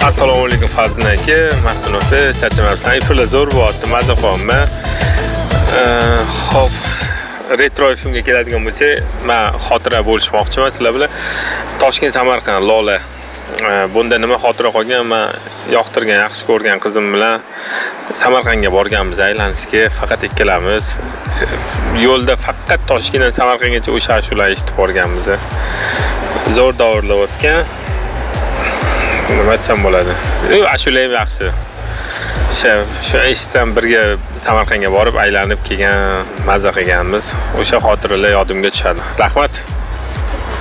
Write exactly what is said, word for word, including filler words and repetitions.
Assalomu alaykum Fazlin aka, Maftun opa, charchamayapsan. Efirlar zo'r bo'lyapti, maza qilyapman. Xo'p, retro filmga keladigan bo'lsak, men xotira bo'lishmoqchiman sizlar bilan. Toshkent, Samarqand, Lola. Bunda nima xotira qolgan, men yoqtirgan, yaxshi ko'rgan qizim bilan Samarqandga borganmiz aylanishga, faqat ikkalamiz. Yo'lda faqat Toshkentdan Samarqandgacha o'sha ashulalarni eshitib borganmiz. Zo'r davrlar o'tgan. Nima desam bo'ladi? Ashula ham yaxshi. O'sha shu eshitsam birga Samarqandga borib aylanib kelgan, maza qilganmiz. O'sha xotiralar yodimga tushadi. Rahmat.